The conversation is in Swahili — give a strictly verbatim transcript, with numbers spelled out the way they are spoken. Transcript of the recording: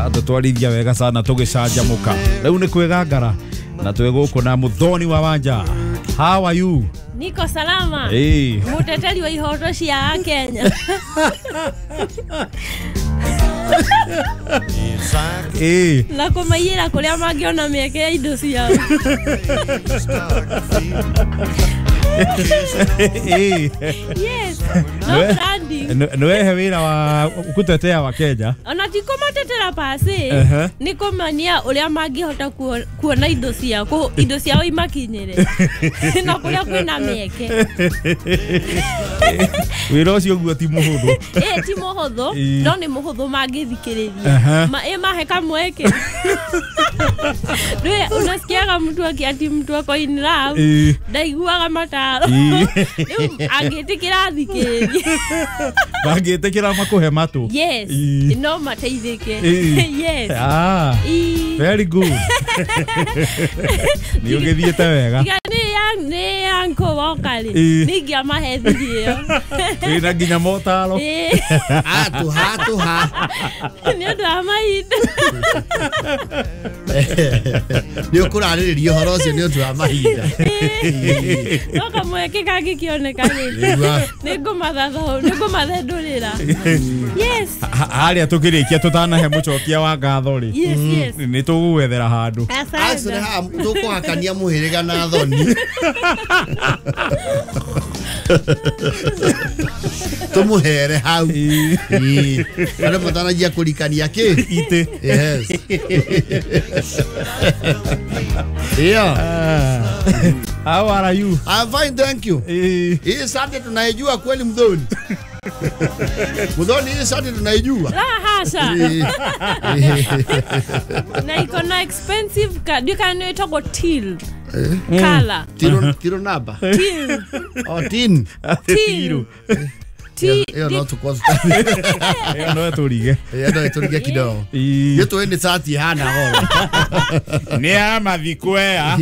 atotwarithia wega sana tugicanjamuka riu ni kwegangara na tweguko na Muthoni wa Wanja. How are you? Niko salama. Eh. Muteteri wa ihoto cia Kenya. Eh. Na kumaiyira kuria mangiona mieke ya indo ciao. Yes. No branding. No wewe wira wa kutetea wa Kenya. Ona tiko matetera pasi. Niko mania uria mangihota kuona indo ciao, ku indo ciao imakinyire. Na kuria kwina mieke. Wira ucio guo ti muhuthu. Eh ti muhuthu, no ni muhuthu mangithikiriria. Ma e mahe kamweke. Ndio unasikiaga mtu akiati mtu ako in love. Ndaiguaga mataro. Agetekira thikiri. Bagetekira makuhe matu. Yes. No mateithike. Yes. Ah. Very good. Ni ugithiete wega. Gani yang ni anko wakali. Nigia mahethio. Ina ginya motaro. Atu hatu ha. Ni ndo amaida. Ni ukuraririo horo ucio ni ndo amaida. No kamweke kagi kioneka ni. Nigo mathatho, nigo mathendurira. Yes. Haria tukirikia tutana he mucokia wa ngatho ri. Yes, yes. Ni tugwethera handu. Asore ha tukuhakania muhiriga na thoni. Tumuhere hau. Ii. Kana mutanajia kurikania ki? Ite. Yes. Yeah. How are you? I'm fine, thank you. Hii sante tunaijua kweli Muthoni. Muthoni hii sante tunaijua. La hasha. Na iko na expensive card. You can know go till. Color. Tiro tiro naba. Till. Oh tin. Till. T. Yo no tukos. Yo no turige. Yo no turige kidogo. Yetu ende sati hana horo. Ni ama vikwea.